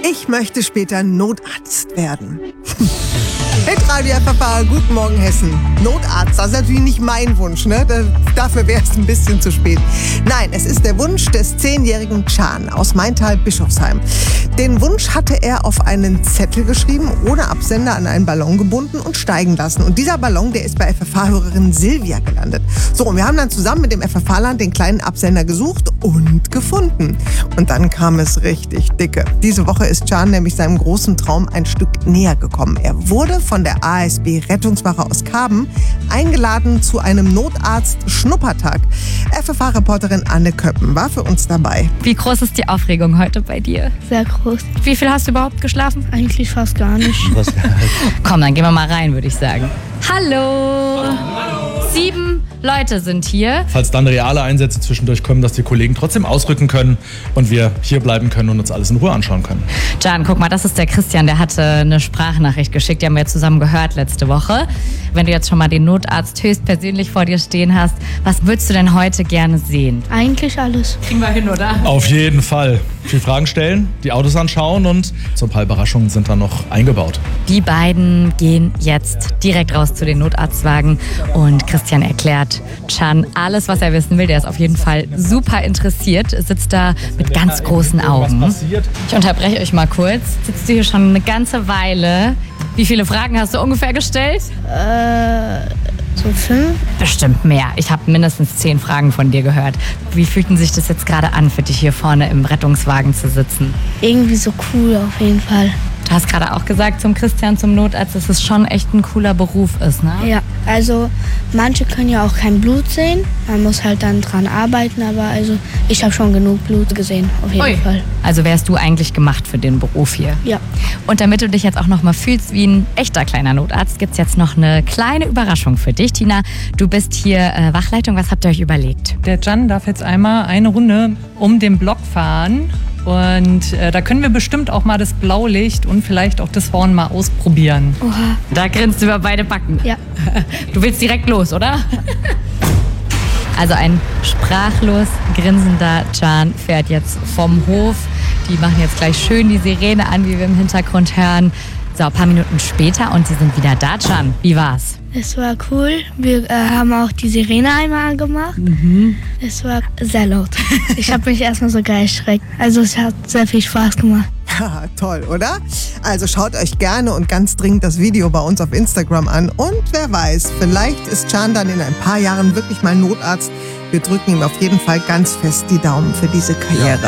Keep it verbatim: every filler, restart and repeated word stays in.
Ich möchte später Notarzt werden. Hitradio F F H, guten Morgen Hessen. Notarzt, das ist natürlich nicht mein Wunsch, ne? Das, dafür wäre es ein bisschen zu spät. Nein, es ist der Wunsch des zehnjährigen Can aus Maintal-Bischofsheim. Den Wunsch hatte er auf einen Zettel geschrieben, ohne Absender an einen Ballon gebunden und steigen lassen. Und dieser Ballon, der ist bei F F H-Hörerin Silvia gelandet. So, und wir haben dann zusammen mit dem F F H-Land den kleinen Absender gesucht und gefunden. Und dann kam es richtig dicke. Diese Woche ist Can nämlich seinem großen Traum ein Stück näher gekommen. Er wurde von der A S B-Rettungswache aus Kaben eingeladen zu einem Notarzt-Schnuppertag. F F H-Reporterin Anne Köppen war für uns dabei. Wie groß ist die Aufregung heute bei dir? Sehr groß. Wie viel hast du überhaupt geschlafen? Eigentlich fast gar nicht. Komm, dann gehen wir mal rein, würde ich sagen. Hallo! Sieben Leute sind hier. Falls dann reale Einsätze zwischendurch kommen, dass die Kollegen trotzdem ausrücken können und wir hier bleiben können und uns alles in Ruhe anschauen können. Can, guck mal, das ist der Christian, der hatte eine Sprachnachricht geschickt, die haben wir zusammen gehört letzte Woche. Wenn du jetzt schon mal den Notarzt höchstpersönlich vor dir stehen hast, was würdest du denn heute gerne sehen? Eigentlich alles. Kriegen wir hin, oder? Auf jeden Fall. Viel Fragen stellen, die Autos anschauen und so ein paar Überraschungen sind dann noch eingebaut. Die beiden gehen jetzt direkt raus zu den Notarztwagen und Christian erklärt Can alles, was er wissen will. Der ist auf jeden Fall super interessiert, sitzt da mit ganz großen Augen. Ich unterbreche euch mal kurz. Sitzt du hier schon eine ganze Weile? Wie viele Fragen hast du ungefähr gestellt? Äh, so fünf? Bestimmt mehr. Ich habe mindestens zehn Fragen von dir gehört. Wie fühlt denn sich das jetzt gerade an, für dich hier vorne im Rettungswagen zu sitzen? Irgendwie so cool auf jeden Fall. Du hast gerade auch gesagt zum Christian, zum Notarzt, dass es schon echt ein cooler Beruf ist, ne? Ja, also manche können ja auch kein Blut sehen. Man muss halt dann dran arbeiten, aber also ich habe schon genug Blut gesehen, auf jeden Ui. Fall. Also wärst du eigentlich gemacht für den Beruf hier? Ja. Und damit du dich jetzt auch noch mal fühlst wie ein echter kleiner Notarzt, gibt's jetzt noch eine kleine Überraschung für dich. Tina, du bist hier äh, Wachleitung. Was habt ihr euch überlegt? Der Can darf jetzt einmal eine Runde um den Block fahren. Und äh, da können wir bestimmt auch mal das Blaulicht und vielleicht auch das Horn mal ausprobieren. Oha. Da grinst du über beide Backen. Ja. Du willst direkt los, oder? Also ein sprachlos grinsender Can fährt jetzt vom Hof. Die machen jetzt gleich schön die Sirene an, wie wir im Hintergrund hören. So, ein paar Minuten später und sie sind wieder da, Can. Wie war's? Es war cool. Wir äh, haben auch die Sirene einmal angemacht. Mhm. Es war sehr laut. Ich habe mich erstmal sogar erschreckt. Also es hat sehr viel Spaß gemacht. Ja, toll, oder? Also schaut euch gerne und ganz dringend das Video bei uns auf Instagram an. Und wer weiß, vielleicht ist Can dann in ein paar Jahren wirklich mal Notarzt. Wir drücken ihm auf jeden Fall ganz fest die Daumen für diese Karriere.